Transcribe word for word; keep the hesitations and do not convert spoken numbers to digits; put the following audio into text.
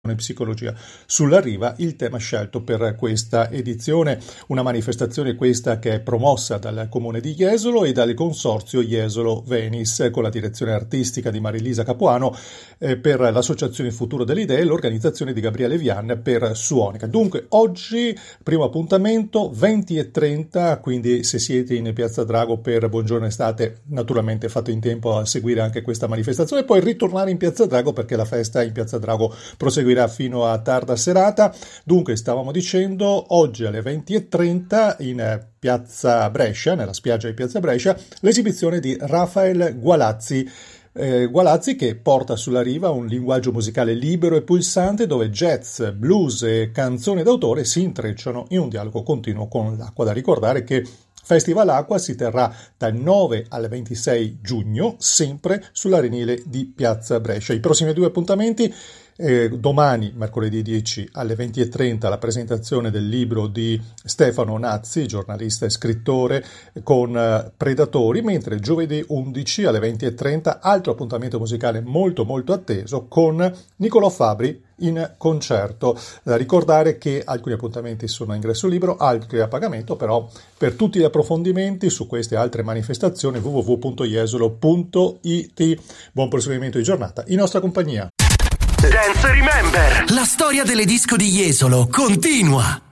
psicologia sulla riva, il tema scelto per questa edizione, una manifestazione questa che è promossa dal comune di Jesolo e dal consorzio Jesolo Venice con la direzione artistica di Marilisa Capuano, eh, per l'associazione Futuro delle Idee e l'organizzazione di Gabriele Vian per Suonica. Dunque oggi primo appuntamento venti e trenta, quindi se siete in Piazza Drago per Buongiorno Estate naturalmente fate in tempo a seguire anche questa manifestazione e poi ritornare in Piazza Drago perché la festa in Piazza Drago proseguirà fino a tarda serata. Dunque stavamo dicendo oggi alle venti e trenta in Piazza Brescia, nella spiaggia di Piazza Brescia, l'esibizione di Rafael Gualazzi. Eh, Gualazzi che porta sulla riva un linguaggio musicale libero e pulsante dove jazz, blues e canzoni d'autore si intrecciano in un dialogo continuo con l'acqua. Da ricordare che Festival Acqua si terrà dal nove al ventisei giugno, sempre sull'arenile di Piazza Brescia. I prossimi due appuntamenti, eh, domani, mercoledì dieci alle venti e trenta, la presentazione del libro di Stefano Nazzi, giornalista e scrittore, con eh, Predatori, mentre giovedì undici alle venti e trenta, altro appuntamento musicale molto molto atteso con Niccolò Fabri in concerto. Da ricordare che alcuni appuntamenti sono a ingresso libero, altri a pagamento, però per tutti gli approfondimenti su queste altre manifestazioni w w w punto jesolo punto i t. Buon proseguimento di giornata in nostra compagnia. Dance Remember, la storia delle disco di Jesolo continua.